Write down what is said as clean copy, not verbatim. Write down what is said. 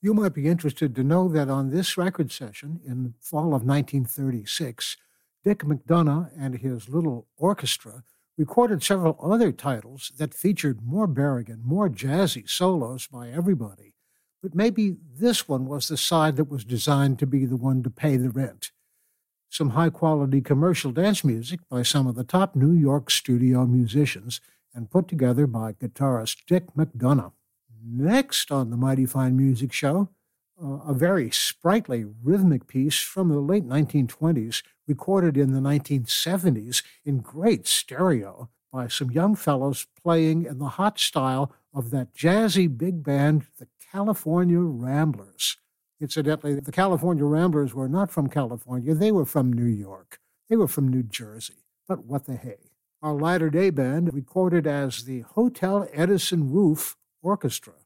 You might be interested to know that on this record session in the fall of 1936, Dick McDonough and his little orchestra recorded several other titles that featured more Berrigan, more jazzy solos by everybody. But maybe this one was the side that was designed to be the one to pay the rent. Some high-quality commercial dance music by some of the top New York studio musicians and put together by guitarist Dick McDonough. Next on the Mighty Fine Music Show, a very sprightly rhythmic piece from the late 1920s, recorded in the 1970s in great stereo by some young fellows playing in the hot style of that jazzy big band, the California Ramblers. Incidentally, the California Ramblers were not from California. They were from New York. They were from New Jersey. But what the hey. Our latter-day band recorded as the Hotel Edison Roof Orchestra.